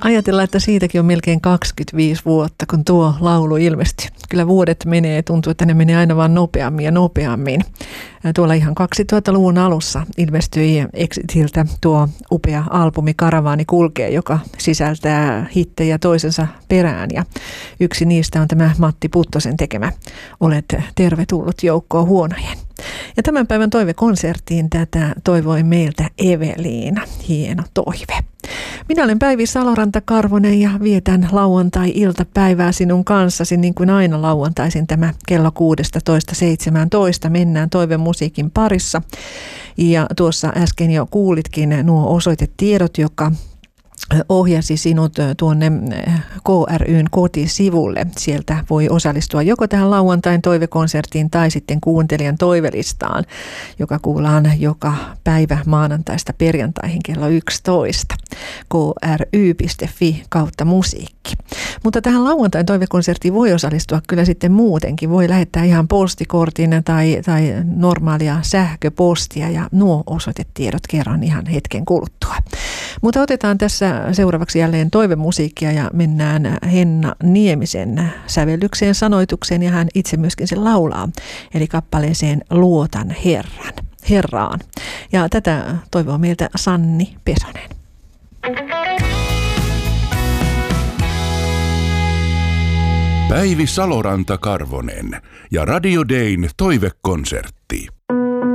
Ajatellaan, että siitäkin on melkein 25 vuotta, kun tuo laulu ilmestyi. Kyllä vuodet menee, tuntuu, että ne menee aina vaan nopeammin ja nopeammin. Tuolla ihan 2000-luvun alussa ilmestyi Exitiltä tuo upea albumi Karavaani kulkee, joka sisältää hittejä toisensa perään. Ja yksi niistä on tämä Matti Puttosen tekemä Olet tervetullut joukkoon huonojen. Ja tämän päivän toivekonserttiin tätä toivoi meiltä Eveliina. Hieno toive. Minä olen Päivi Saloranta-Karvonen ja vietän lauantai-iltapäivää sinun kanssasi niin kuin aina lauantaisin tämä kello 16:17. Mennään toivemusiikin parissa. Ja tuossa äsken jo kuulitkin nuo osoitetiedot, joka ohjasi sinut tuonne KRY:n kotisivulle. Sieltä voi osallistua joko tähän lauantain toivekonserttiin tai sitten kuuntelijan toivelistaan, joka kuullaan joka päivä maanantaista perjantaihin kello 11. kry.fi/musiikki. Mutta tähän lauantain toivekonserttiin voi osallistua kyllä sitten muutenkin. Voi lähettää ihan postikortin tai normaalia sähköpostia ja nuo osoitetiedot kerran ihan hetken kuluttua. Mutta otetaan tässä seuraavaksi jälleen toivemusiikkia ja mennään Henna Niemisen sävellykseen, sanoitukseen ja hän itse myöskin sen laulaa. Eli kappaleeseen Luotan Herraan. Ja tätä toivoo meiltä Sanni Pesonen. Päivi Saloranta-Karvonen ja Radio Dayn toivekonsertti.